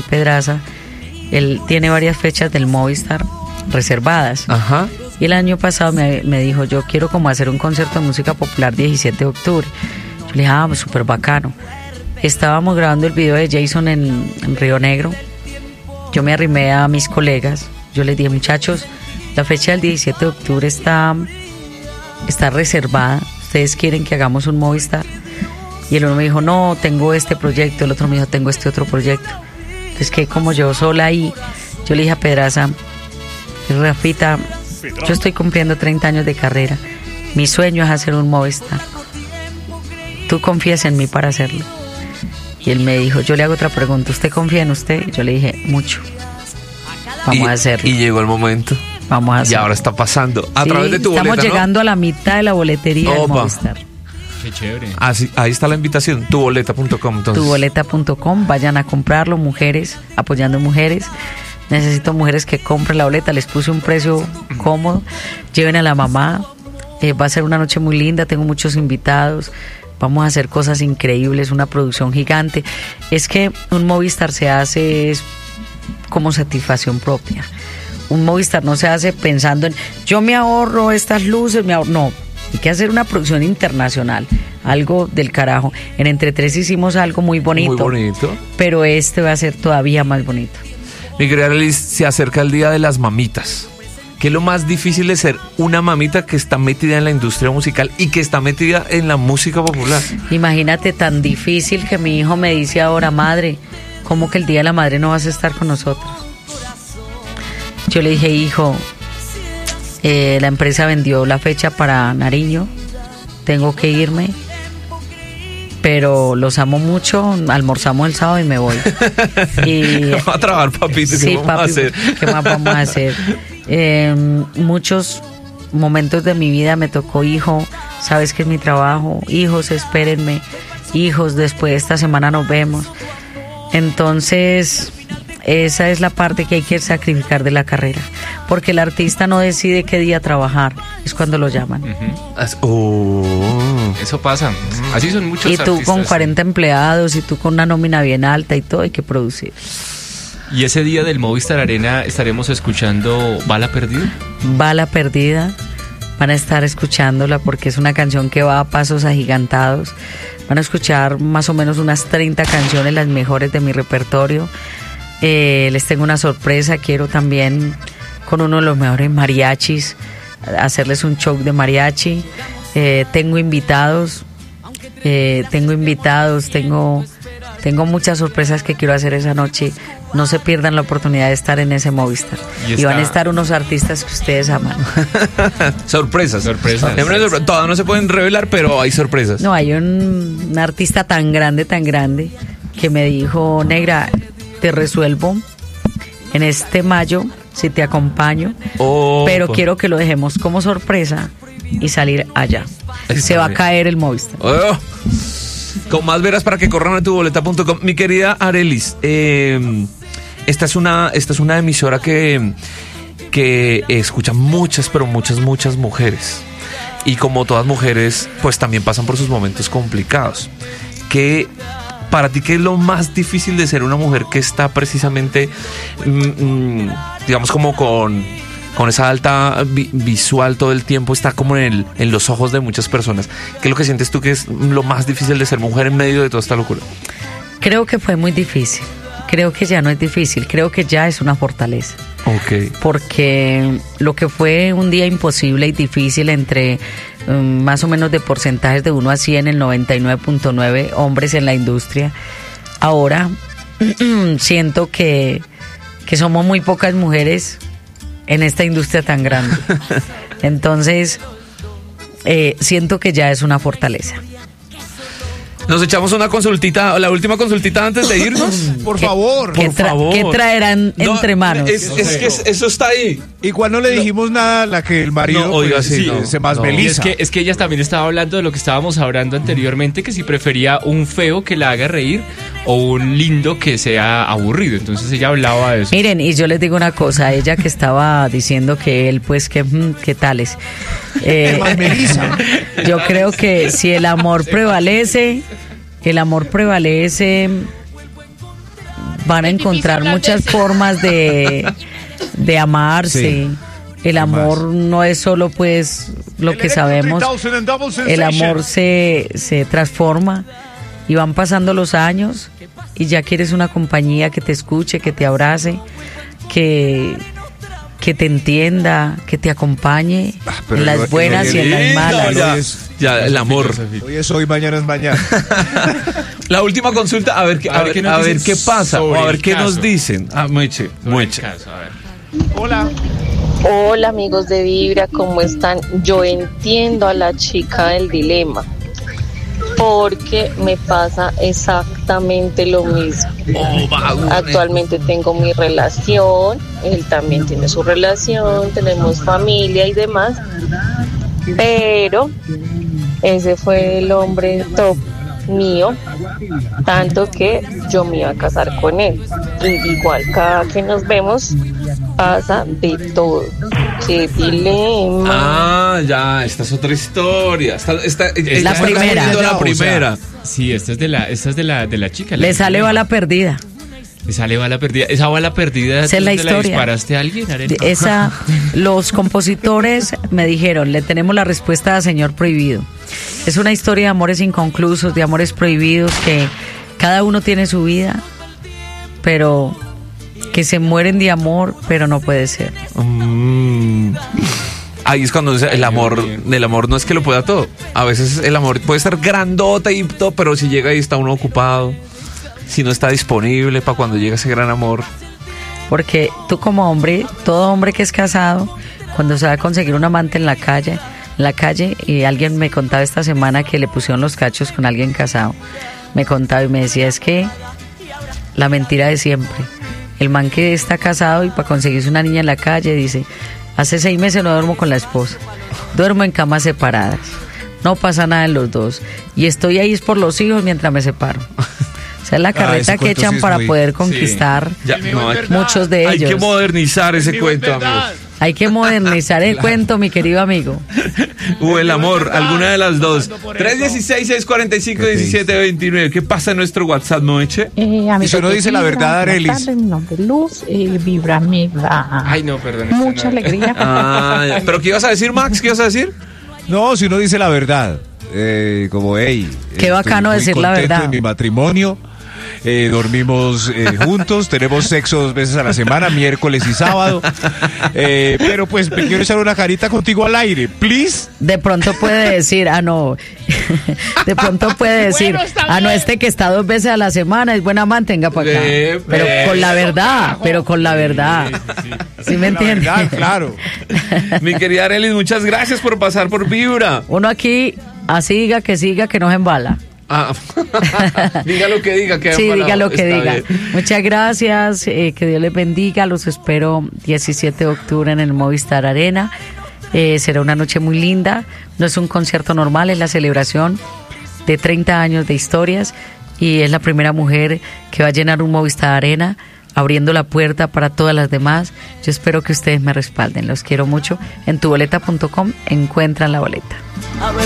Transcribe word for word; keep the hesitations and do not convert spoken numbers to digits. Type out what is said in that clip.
Pedraza, él tiene varias fechas del Movistar reservadas. Ajá. Y el año pasado me, me dijo, yo quiero como hacer un concierto de música popular diecisiete de octubre. Yo le dije, ah, pues súper bacano. Estábamos grabando el video de Jason en, en Río Negro. Yo me arrimé a mis colegas. Yo les dije, muchachos, la fecha del diecisiete de octubre está, está reservada. ¿Ustedes quieren que hagamos un Movistar? Y el uno me dijo, no, tengo este proyecto. El otro me dijo, tengo este otro proyecto. Entonces, que como yo sola ahí, yo le dije a Pedraza, Rafita, yo estoy cumpliendo treinta años de carrera. Mi sueño es hacer un Movistar. ¿Tú confías en mí para hacerlo? Y él me dijo, yo le hago otra pregunta, ¿usted confía en usted? Yo le dije, mucho. Vamos y, a hacerlo. Y llegó el momento. Vamos a hacerlo. Y ahora está pasando. A sí, través de tu estamos boleta, llegando ¿no? a la mitad de la boletería del Opa. Movistar. Qué chévere. Así, ahí está la invitación, tu boleta punto com. Entonces. tu boleta punto com, vayan a comprarlo, mujeres, apoyando mujeres. Necesito mujeres que compren la boleta, les puse un precio cómodo, lleven a la mamá, eh, va a ser una noche muy linda, tengo muchos invitados, vamos a hacer cosas increíbles, una producción gigante. Es que un Movistar se hace es como satisfacción propia. Un Movistar no se hace pensando en, yo me ahorro estas luces, me ahorro, no, hay que hacer una producción internacional, algo del carajo. En Entre Tres hicimos algo muy bonito, Muy bonito. pero este va a ser todavía más bonito. Mi querida Arelis, se acerca el día de las mamitas. ¿Qué es lo más difícil de ser una mamita que está metida en la industria musical y que está metida en la música popular? Imagínate, tan difícil que mi hijo me dice ahora, madre, ¿cómo que el día de la madre no vas a estar con nosotros? Yo le dije, hijo, eh, la empresa vendió la fecha para Nariño, tengo que irme, pero los amo mucho, almorzamos el sábado y me voy. Y, vamos a trabajar, papito, sí, ¿qué vamos papi, a hacer? ¿Qué más vamos a hacer? Eh, muchos momentos de mi vida me tocó, hijo, sabes que es mi trabajo, hijos, espérenme, hijos, después de esta semana nos vemos. Entonces, esa es la parte que hay que sacrificar de la carrera, porque el artista no decide qué día trabajar, es cuando lo llaman. Uh-huh. Oh. Eso pasa. Así son muchos Y tú artistas. con cuarenta empleados y tú con una nómina bien alta y todo, hay que producir. Y ese día del Movistar Arena estaremos escuchando Bala Perdida. Bala Perdida, van a estar escuchándola porque es una canción que va a pasos agigantados. Van a escuchar más o menos unas treinta canciones, las mejores de mi repertorio. Eh, les tengo una sorpresa, quiero también con uno de los mejores mariachis hacerles un show de mariachi. Eh, tengo invitados, eh, tengo invitados, tengo, tengo muchas sorpresas que quiero hacer esa noche. No se pierdan la oportunidad de estar en ese Movistar. Y, y está... van a estar unos artistas que ustedes aman. Sorpresas. Sorpresas. Sorpresas. Todas no se pueden revelar, pero hay sorpresas. No, hay un, un artista tan grande, tan grande, que me dijo, negra, te resuelvo en este mayo si te acompaño, oh, pero pues. quiero que lo dejemos como sorpresa y salir allá. Está Se va a bien. caer el Movistar. Oh. Con más veras para que corran a tu boleta punto com. Mi querida Arelis, eh, esta es una esta es una emisora que, que escucha muchas, pero muchas, muchas mujeres. Y como todas mujeres, pues también pasan por sus momentos complicados. ¿Qué, para ti, qué es lo más difícil de ser una mujer que está precisamente, mm, mm, digamos, como con... con esa alta vi- visual todo el tiempo, está como en, el, en los ojos de muchas personas? ¿Qué es lo que sientes tú que es lo más difícil de ser mujer en medio de toda esta locura? Creo que fue muy difícil. Creo que ya no es difícil. Creo que ya es una fortaleza. Ok. Porque lo que fue un día imposible y difícil entre um, más o menos de porcentajes de uno a cien, el noventa y nueve punto nueve hombres en la industria, ahora siento que, que somos muy pocas mujeres en esta industria tan grande. Entonces, eh, siento que ya es una fortaleza. Nos echamos una consultita, la última consultita antes de irnos. Por ¿Qué- favor. ¿Qué, por tra- favor. ¿Qué traerán No, entre manos? Es, es que es- eso está ahí. Igual no le dijimos nada a la que el marido No, oiga, pues, sí, sí, no, se más no. Y es beliza. que, es que ella también estaba hablando de lo que estábamos hablando anteriormente, que si prefería un feo que la haga reír o un lindo que sea aburrido. Entonces ella hablaba de eso. Miren, y yo les digo una cosa, ella que estaba diciendo que él, pues, que mm, qué tales. Eh, Más beliza. yo creo que si el amor prevalece, el amor prevalece, van a encontrar muchas formas de, de amarse. Sí. El amor no es solo pues lo que sabemos. El amor se, se transforma y van pasando los años y ya quieres una compañía que te escuche, que te abrace, que, que te entienda, que te acompañe Ah, pero en no- las buenas y en las Lindo, malas. ya, es- ya, el amor. Hoy es hoy, mañana es mañana. La última consulta, a ver, qué- a A ver ver, qué nos a ver dicen qué pasa, o sobre a ver el qué nos caso. dicen. Ah, Mueche, Sobre el Mueche. caso, a ver. Hola. Hola amigos de Vibra, ¿cómo están? Yo entiendo a la chica del dilema, porque me pasa exactamente lo mismo. Actualmente tengo mi relación, él también tiene su relación, tenemos familia y demás, pero ese fue el hombre top mío, tanto que yo me iba a casar con él. Y igual cada que nos vemos pasa de todo. ¡Qué dilema! Ah, ya, esta es otra historia. Esta, esta, ella la está primera. respondiendo Ya, la o sea, primera. Sí, esta es de la, esta es de la, de la chica. la Le que sale tiene- bala perdida. Le sale bala perdida. Esa bala perdida, Esa es la ¿dónde la historia. disparaste a alguien, Arena? Esa, los compositores me dijeron, le tenemos la respuesta a Señor Prohibido. Es una historia de amores inconclusos, de amores prohibidos, que cada uno tiene su vida, pero que se mueren de amor, pero no puede ser. Mm. Ahí es cuando dice, el amor, el amor no es que lo pueda todo. A veces el amor puede ser grandote y todo, pero si llega y está uno ocupado, si no está disponible para cuando llega ese gran amor. Porque tú como hombre, todo hombre que es casado, cuando se va a conseguir un amante en la calle, en la calle, y alguien me contaba esta semana que le pusieron los cachos con alguien casado, me contaba y me decía, es que la mentira de siempre, el man que está casado y para conseguirse una niña en la calle dice, hace seis meses no duermo con la esposa, duermo en camas separadas, no pasa nada en los dos, y estoy ahí es por los hijos mientras me separo. O sea, es la carreta ese que cuento echan sí es para muy- poder sí. conquistar Ya, no, hay, muchos de hay ellos. que modernizar ese cuento, amigos. Hay que modernizar el cuento, mi querido amigo. O el amor, alguna de las dos. tres uno seis, seis cuatro cinco, uno siete dos nueve. ¿Qué pasa en nuestro WhatsApp, Noeche? Eh, amigos Y si no de dice la Vibra, verdad, buenas Arelis. tardes, mi nombre es Luz, eh, Vibra me da Ay, no, perdón. esta mucha no- alegría. Ah, ya. ¿Pero qué ibas a decir, Max? ¿Qué ibas a decir? No, si uno dice la verdad, eh, como, hey, Qué estoy bacano muy decir la contento verdad. en mi matrimonio, eh, dormimos eh, juntos, tenemos sexo dos veces a la semana, miércoles y sábado, eh, pero pues me quiero echar una carita contigo al aire, please. De pronto puede decir, ah, no. De pronto puede decir, ah, no, este que está dos veces a la semana es buen amante, venga para acá. Ve, Pero ve. con la verdad, pero con la verdad. ¿Sí me La entiendes? verdad, claro. Mi querida Arelis, muchas gracias por pasar por Vibra. Uno aquí, así diga que siga, que no se embala. Ah, diga lo que diga. Que Sí, embalado. diga lo que Está diga. bien. Muchas gracias, eh, que Dios les bendiga. Los espero diecisiete de octubre en el Movistar Arena. Eh, será una noche muy linda. No es un concierto normal, es la celebración de treinta años de historias y es la primera mujer que va a llenar un Movistar Arena, abriendo la puerta para todas las demás. Yo espero que ustedes me respalden. Los quiero mucho. En tu boleta punto com encuentran la boleta. A ver